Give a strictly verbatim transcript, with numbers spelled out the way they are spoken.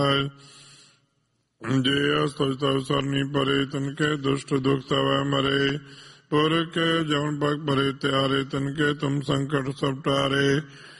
जे अस्तव सरनी परे तनके दुष्ट दुख तवै मरे, पुर के जवन पग भरे त्यारे तनके तुम संकट सब टारे।